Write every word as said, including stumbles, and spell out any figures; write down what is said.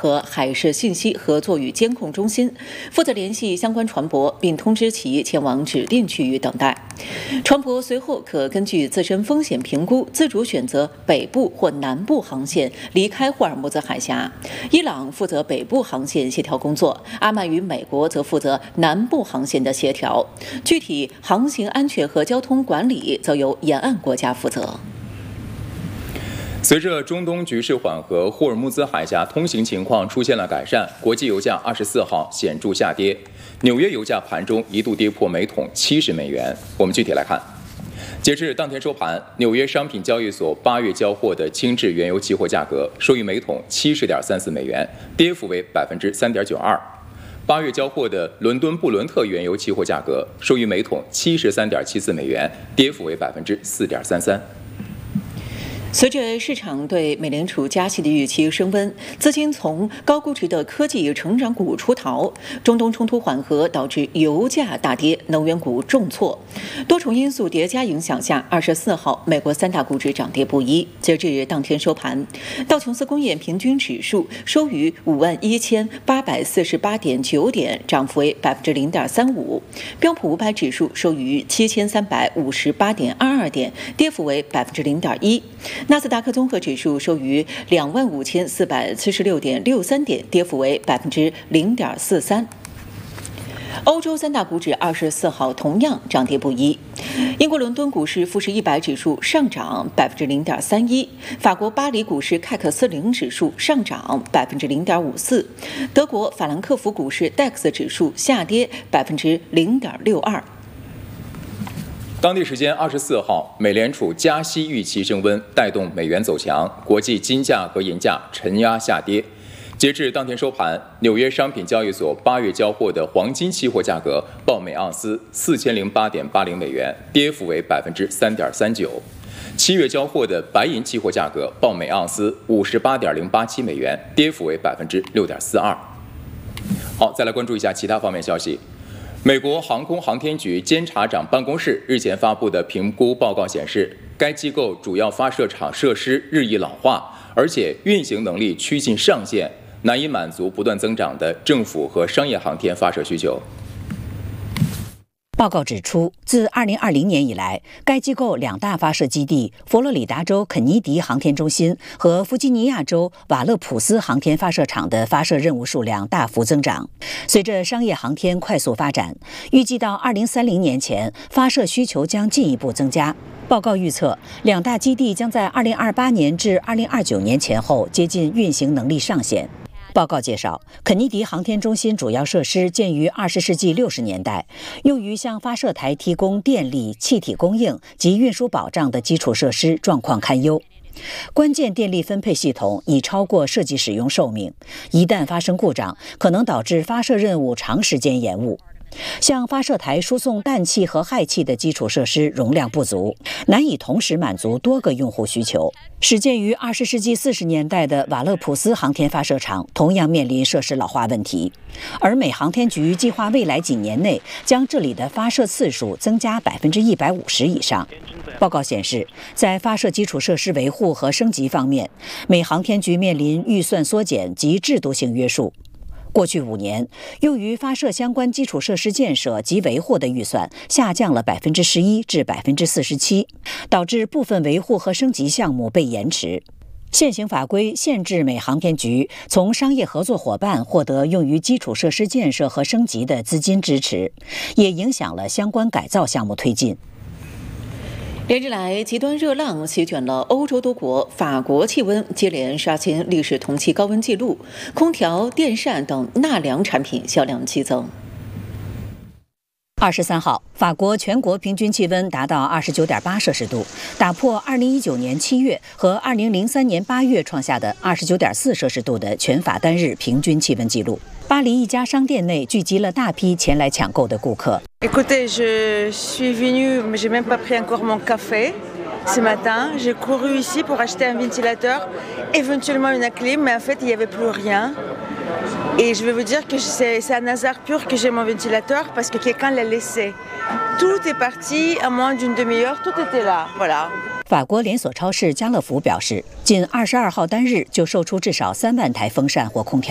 和海事信息合作与监控中心，负责联系相关船舶，并通知其前往指定区域等待。船舶随后可根据自身风险评估，自主选择北部或南部航线离开霍尔木兹海峡。伊朗负责北部航线协调工作，阿曼与美国则负责南部航线的协调。具体航行安全和交通管理则由沿岸国家负责。 随着中东局势缓和，霍尔木兹海峡通行情况出现了改善，国际油价二十四号显著下跌，纽约油价盘中一度跌破每桶七十美元。我们具体来看，截至当天收盘，纽约商品交易所八月交货的轻质原油期货价格收于每桶七十点三四美元，跌幅为百分之三点九二。八月交货的伦敦布伦特原油期货价格收于每桶七十三点七四美元，跌幅为百分之四点三三。 随着市场对美联储加息的预期升温，资金从高估值的科技成长股出逃，中东冲突缓和导致油价大跌，能源股重挫。多重因素叠加影响下，二十四号美国三大股指涨跌不一。截至当天收盘，道琼斯工业平均指数收于五万一千八百四十八点九点，涨幅为百分之零点三五；标普五百指数收于七千三百五十八点二二点，跌幅为百分之零点一。纳斯达克综合指数收于两万五千四百七十六点六三点，跌幅为百分之零点四三。欧洲三大股指二十四号同样涨跌不一。英国伦敦股市富时一百指数上涨百分之零点三一，法国巴黎股市凯克斯林指数上涨百分之零点五四，德国法兰克福股市 D A X 指数下跌百分之零点六二。 当地时间二十四号，美联储加息预期升温，带动美元走强，国际金价和银价承压下跌。截至当天收盘，纽约商品交易所八月交货的黄金期货价格报每盎司四千零八点八零美元，跌幅为百分之三点三九。七月交货的白银期货价格报每盎司五十八点零八七美元，跌幅为百分之六点四二。好，再来关注一下其他方面消息。美国航空航天局监察长办公室日前发布的评估报告显示，该机构主要发射场设施日益老化，而且运行能力趋近上限，难以满足不断增长的政府和商业航天发射需求。 报告指出，自二零二零年以来，该机构两大发射基地佛罗里达州肯尼迪航天中心和弗吉尼亚州瓦勒普斯航天发射场的发射任务数量大幅增长。随着商业航天快速发展，预计到二零三零年前，发射需求将进一步增加。报告预测，两大基地将在二零二八年至二零二九年前后接近运行能力上限。报告介绍，肯尼迪航天中心主要设施建于二十世纪六十年代，用于向发射台提供电力、气体供应及运输保障的基础设施状况堪忧。关键电力分配系统已超过设计使用寿命，一旦发生故障，可能导致发射任务长时间延误。向发射台输送氮气和氦气的基础设施容量不足，难以同时满足多个用户需求。始建于二十世纪四十年代的瓦勒普斯航天发射场同样面临设施老化问题，而美航天局计划未来几年内将这里的发射次数增加百分之一百五十以上。报告显示，在发射基础设施维护和升级方面，美航天局面临预算缩减及制度性约束。过去五年，用于发射相关基础设施建设及维护的预算下降了百分之十一至百分之四十七，导致部分维护和升级项目被延迟。现行法规限制美航天局从商业合作伙伴获得用于基础设施建设和升级的资金支持，也影响了相关改造项目推进。 连日来，极端热浪席卷了欧洲多国，法国气温接连刷新历史同期高温纪录，空调、电扇等纳凉产品销量激增。 二十三号，法国全国平均气温达到二十九点八摄氏度，打破二零一九年七月和二零零三年八月创下的二十九点四摄氏度的全法单日平均气温纪录。巴黎一家商店内聚集了大批前来抢购的顾客。 Écoutez, je suis venue, mais j'ai même pas pris encore mon café. Ce matin, j'ai couru ici pour acheter un ventilateur, éventuellement une clim, mais en fait, il n'y avait plus rien. Et je vais vous dire que c'est, c'est un hasard pur que j'ai mon ventilateur parce que quelqu'un l'a laissé. Tout est parti en moins d'une demi-heure, tout était là, voilà. 法国连锁超市家乐福表示，仅二十二号单日就售出至少三万台风扇或空调。